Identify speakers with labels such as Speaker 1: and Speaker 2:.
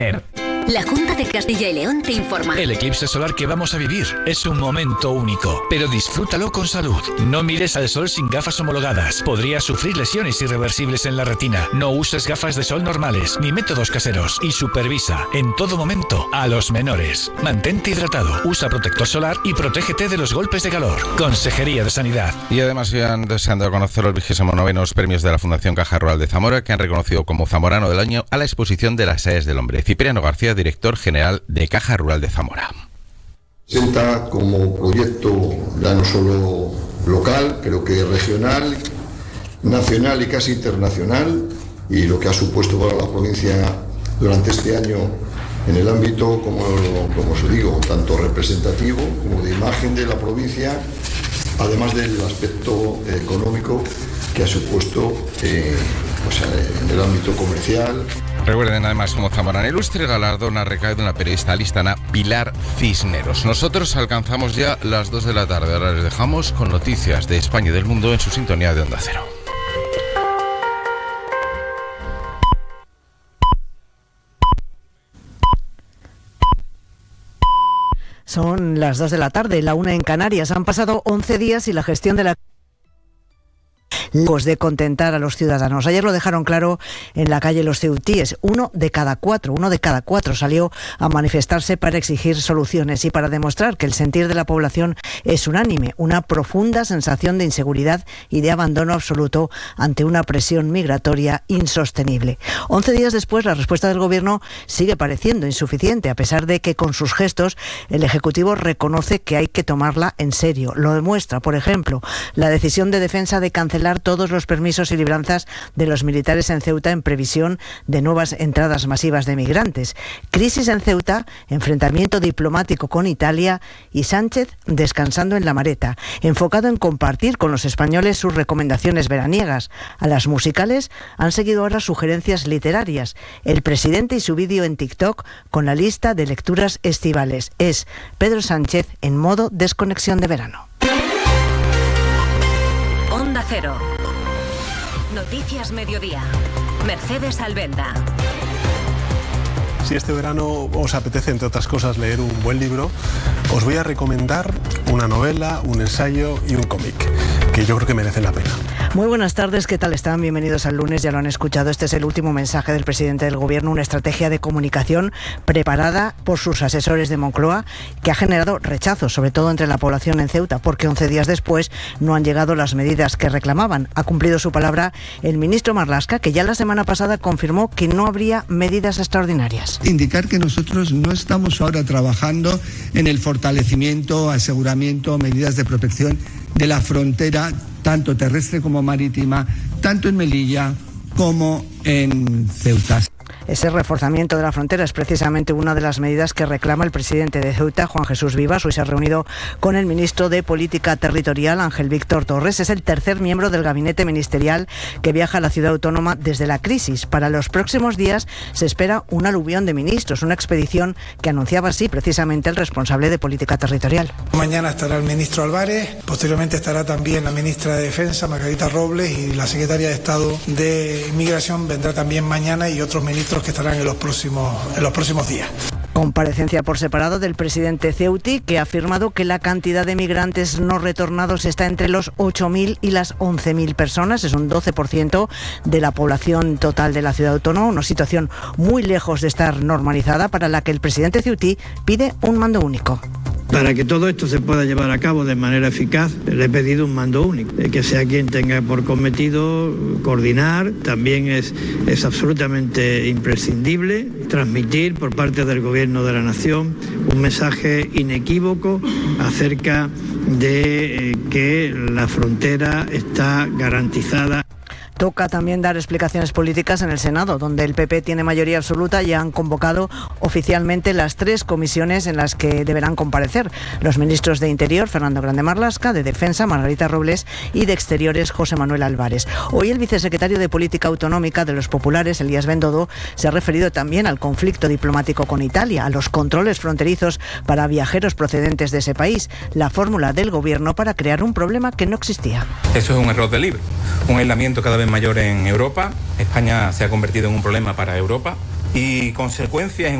Speaker 1: La Junta de Castilla y León te informa.
Speaker 2: El eclipse solar que vamos a vivir es un momento único, pero disfrútalo con salud. No mires al sol sin gafas homologadas. Podrías sufrir lesiones irreversibles en la retina. No uses gafas de sol normales ni métodos caseros y supervisa en todo momento a los menores. Mantente hidratado, usa protector solar y protégete de los golpes de calor. Consejería de Sanidad.
Speaker 3: Y además se han dado a conocer los 29º premios de la Fundación Caja Rural de Zamora, que han reconocido como Zamorano del Año a la exposición de las Saes del Hombre. Cipriano García, director general de Caja Rural de Zamora.
Speaker 4: Presenta como proyecto ya no solo local, creo que regional, nacional y casi internacional, y lo que ha supuesto para la provincia durante este año en el ámbito, como os digo, tanto representativo como de imagen de la provincia, además del aspecto económico que ha supuesto en el ámbito comercial.
Speaker 3: Recuerden además, como Zamorana Ilustre, el galardón ha recaído en la periodista listana Pilar Cisneros. Nosotros alcanzamos ya las 2 de la tarde. Ahora les dejamos con noticias de España y del mundo en su sintonía de Onda Cero.
Speaker 5: Son las 2 de la tarde, la 1 en Canarias. Han pasado 11 días y la gestión de la lejos de contentar a los ciudadanos. Ayer lo dejaron claro en la calle Los Ceutíes. Uno de cada cuatro salió a manifestarse para exigir soluciones y para demostrar que el sentir de la población es unánime, una profunda sensación de inseguridad y de abandono absoluto ante una presión migratoria insostenible. 11 días después, la respuesta del Gobierno sigue pareciendo insuficiente, a pesar de que con sus gestos el Ejecutivo reconoce que hay que tomarla en serio. Lo demuestra, por ejemplo, la decisión de Defensa de cancelar todos los permisos y libranzas de los militares en Ceuta en previsión de nuevas entradas masivas de migrantes. Crisis en Ceuta, enfrentamiento diplomático con Italia y Sánchez descansando en la Mareta, enfocado en compartir con los españoles sus recomendaciones veraniegas. A las musicales han seguido ahora sugerencias literarias. El presidente y su vídeo en TikTok con la lista de lecturas estivales. Es Pedro Sánchez en modo desconexión de verano.
Speaker 1: Onda Cero. Noticias Mediodía. Mercedes Alvenda.
Speaker 6: Si este verano os apetece, entre otras cosas, leer un buen libro, os voy a recomendar una novela, un ensayo y un cómic, que yo creo que merecen la pena.
Speaker 5: Muy buenas tardes, ¿qué tal están? Bienvenidos al lunes, ya lo han escuchado, este es el último mensaje del presidente del Gobierno, una estrategia de comunicación preparada por sus asesores de Moncloa, que ha generado rechazo, sobre todo entre la población en Ceuta, porque 11 días después no han llegado las medidas que reclamaban. Ha cumplido su palabra el ministro Marlaska, que ya la semana pasada confirmó que no habría medidas extraordinarias.
Speaker 7: Indicar que nosotros no estamos ahora trabajando en el fortalecimiento, aseguramiento, medidas de protección de la frontera, tanto terrestre como marítima, tanto en Melilla como en Ceuta.
Speaker 5: Ese reforzamiento de la frontera es precisamente una de las medidas que reclama el presidente de Ceuta, Juan Jesús Vivas. Hoy se ha reunido con el ministro de Política Territorial, Ángel Víctor Torres. Es el tercer miembro del gabinete ministerial que viaja a la ciudad autónoma desde la crisis. Para los próximos días se espera un aluvión de ministros, una expedición que anunciaba así precisamente el responsable de Política Territorial.
Speaker 8: Mañana estará el ministro Álvarez, posteriormente estará también la ministra de Defensa, Margarita Robles, y la secretaria de Estado de Inmigración vendrá también mañana, y otros ministros que estarán en los próximos días.
Speaker 5: Comparecencia por separado del presidente Ceuti, que ha afirmado que la cantidad de migrantes no retornados está entre los 8.000 y las 11.000 personas. Es un 12% de la población total de la ciudad autónoma, una situación muy lejos de estar normalizada, para la que el presidente Ceuti pide un mando único.
Speaker 9: Para que todo esto se pueda llevar a cabo de manera eficaz, le he pedido un mando único, que sea quien tenga por cometido coordinar. También es absolutamente imprescindible transmitir por parte del Gobierno de la Nación un mensaje inequívoco acerca de que la frontera está garantizada.
Speaker 5: Toca también dar explicaciones políticas en el Senado, donde el PP tiene mayoría absoluta. Ya han convocado oficialmente las 3 comisiones en las que deberán comparecer los ministros de Interior, Fernando Grande Marlaska, de Defensa, Margarita Robles, y de Exteriores, José Manuel Álvarez. Hoy el vicesecretario de Política Autonómica de los Populares, Elías Bendodo, se ha referido también al conflicto diplomático con Italia, a los controles fronterizos para viajeros procedentes de ese país, la fórmula del Gobierno para crear un problema que no existía.
Speaker 10: Eso es un error del libro, un aislamiento cada vez mayor en Europa. España se ha convertido en un problema para Europa. y consecuencias en